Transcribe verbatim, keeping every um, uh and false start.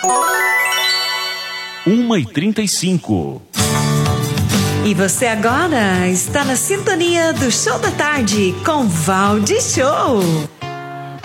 uma e trinta e cinco. E você agora está na sintonia do Show da Tarde com Valde Show.